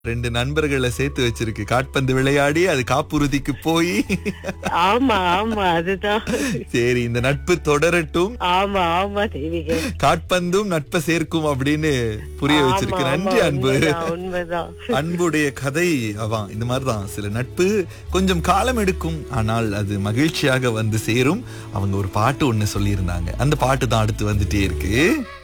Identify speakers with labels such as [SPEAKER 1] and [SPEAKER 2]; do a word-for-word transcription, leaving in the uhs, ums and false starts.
[SPEAKER 1] ரெண்டு நண்பர்கள சேர்த்து வச்சிருக்கு. காற்பந்து விளையாடி அது காப்புறுதிக்கு போய்
[SPEAKER 2] ஆமா ஆமா அதுதான்.
[SPEAKER 1] சரி இந்த நட்பு தொடரட்டும்.
[SPEAKER 2] ஆமா ஆமா தெய்வீக.
[SPEAKER 1] காற்பந்தும் நட்பை சேர்க்கும் அப்படின்னு புரிய வச்சிருக்கு. நன்றி அன்பு.
[SPEAKER 2] உண்மைதான்.
[SPEAKER 1] அன்புடைய கதை அவன் இந்த மாதிரிதான். சில நட்பு கொஞ்சம் காலம் எடுக்கும், ஆனால் அது மகிழ்ச்சியாக வந்து சேரும். அவங்க ஒரு பாட்டு ஒண்ணு சொல்லியிருந்தாங்க. அந்த பாட்டு தான் அடுத்து வந்துட்டே இருக்கு.